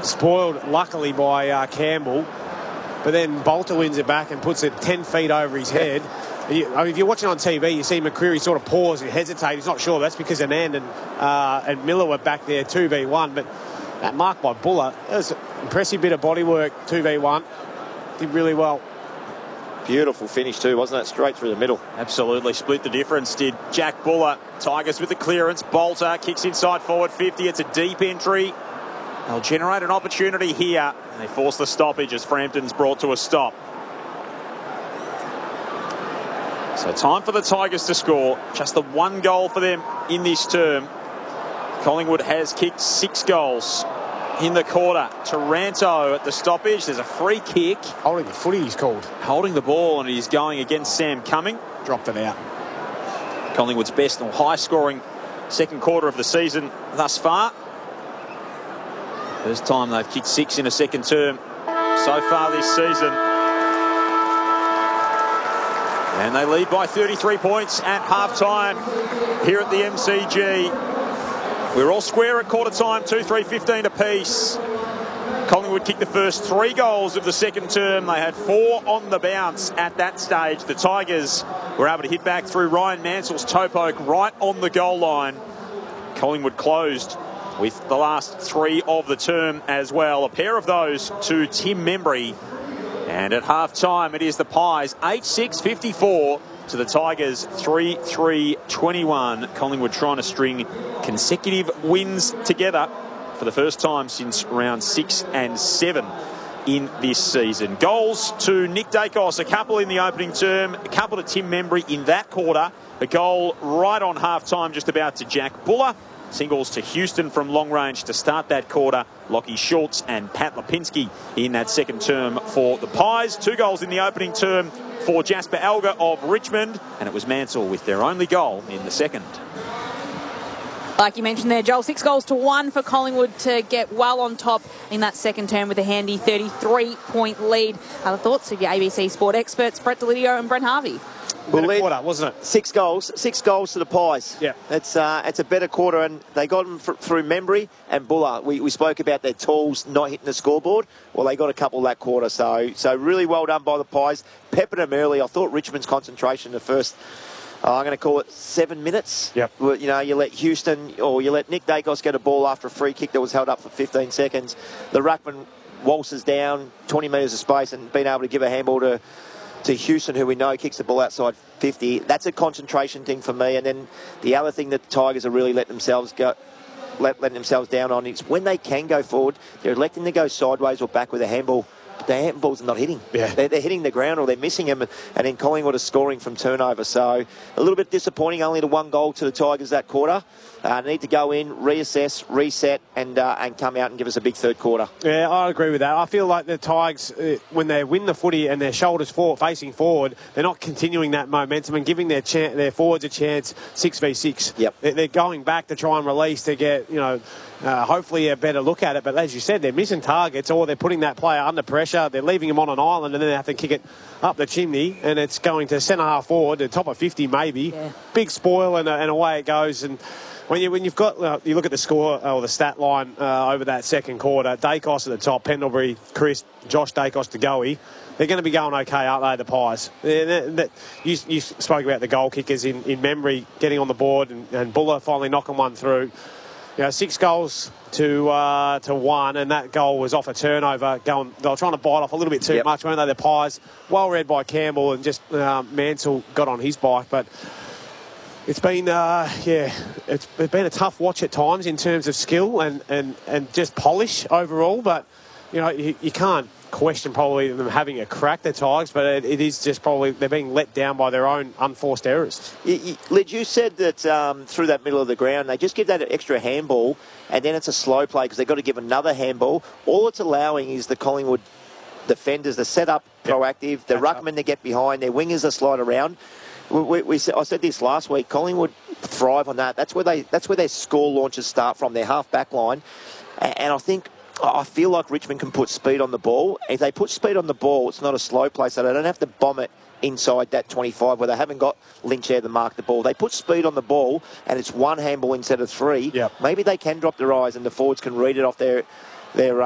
spoiled, luckily, by Campbell. But then Bolter wins it back and puts it 10 feet over his head. If you're watching on TV, you see McCreary sort of pause and hesitate. He's not sure. That's because Anand and Miller were back there 2v1. But that mark by Buller, that was an impressive bit of bodywork, 2v1. Did really well. Beautiful finish too, wasn't it? Straight through the middle. Absolutely. Split the difference, did Jack Buller. Tigers with the clearance. Bolter kicks inside forward 50. It's a deep entry. They'll generate an opportunity here. They force the stoppage as Frampton's brought to a stop. So time for the Tigers to score. Just the one goal for them in this term. Collingwood has kicked 6 goals in the quarter. Taranto at the stoppage. There's a free kick. Holding the footy, he's called. Holding the ball, and he's going against Sam Cumming. Dropped it out. Collingwood's best and high-scoring second quarter of the season thus far. First time they've kicked 6 in a second term so far this season. And they lead by 33 points at half-time here at the MCG. We're all square at quarter-time, 2-3-15 apiece. Collingwood kicked the first 3 goals of the second term. They had 4 on the bounce at that stage. The Tigers were able to hit back through Ryan Mansell's toe poke right on the goal line. Collingwood closed with the last 3 of the term as well. A pair of those to Tim Membry. And at half-time, it is the Pies 8-6-54 to the Tigers 3-3-21. Collingwood trying to string consecutive wins together for the first time since round 6 and 7 in this season. Goals to Nick Dacos, a couple in the opening term, a couple to Tim Membry in that quarter, a goal right on half-time just about to Jack Buller. Singles to Houston from long range to start that quarter. Lockie Schultz and Pat Lipinski in that second term for the Pies. 2 goals in the opening term for Jasper Alger of Richmond. And it was Mansell with their only goal in the second. Like you mentioned there, Joel, 6 goals to 1 for Collingwood to get well on top in that second term with a handy 33-point lead. The thoughts of your ABC Sport experts, Brett Delidio and Brent Harvey. Well, quarter, wasn't it? 6 goals to the Pies. Yeah, it's a better quarter, and they got them through Membry and Buller. We spoke about their tools not hitting the scoreboard. Well, they got a couple that quarter, so really well done by the Pies. Peppered them early. I thought Richmond's concentration the first, I'm going to call it 7 minutes. Yep. You know, you let Houston or you let Nick Dacos get a ball after a free kick that was held up for 15 seconds. The ruckman waltzes down 20 metres of space and being able to give a handball to Houston, who we know kicks the ball outside 50. That's a concentration thing for me. And then the other thing that the Tigers are really letting themselves down on is when they can go forward, they're electing to go sideways or back with a handball. But the handballs are not hitting. Yeah. They're hitting the ground or they're missing them. And then Collingwood is scoring from turnover. So a little bit disappointing. Only the 1 goal to the Tigers that quarter. Need to go in, reassess, reset, and come out and give us a big third quarter. Yeah, I agree with that. I feel like the Tigers, when they win the footy and their shoulders facing forward, they're not continuing that momentum and giving their forwards a chance 6v6. Yep. They're going back to try and release to get, hopefully a better look at it. But as you said, they're missing targets or they're putting that player under pressure. They're leaving him on an island and then they have to kick it up the chimney and it's going to centre half forward, the top of 50 maybe. Yeah. Big spoil and away it goes. And when you've got, you look at the score or the stat line over that second quarter, Dacos at the top, Pendlebury, Chris, Josh Dacos to Goey, they're going to be going okay, aren't they, the Pies? You spoke about the goal kickers in memory getting on the board and Buller finally knocking one through. 6 goals to 1, and that goal was off a turnover. They were trying to bite off a little bit too much, weren't they, the Pies? Well read by Campbell, and just Mansell got on his bike, but it's been it's been a tough watch at times in terms of skill and just polish overall. But you can't question probably them having a crack, the Tigers, but it is just probably they're being let down by their own unforced errors. Lid, you said that through that middle of the ground, they just give that extra handball and then it's a slow play because they've got to give another handball. All it's allowing is the Collingwood defenders to set up proactive, the ruckmen to get behind, their wingers to slide around. I said this last week, Collingwood thrive on that. That's where their score launches start from, their half-back line. And I feel like Richmond can put speed on the ball. If they put speed on the ball, it's not a slow play, so they don't have to bomb it inside that 25 where they haven't got Lynch there to mark the ball. They put speed on the ball, and it's 1 handball instead of 3. Yep. Maybe they can drop their eyes, and the forwards can read it off their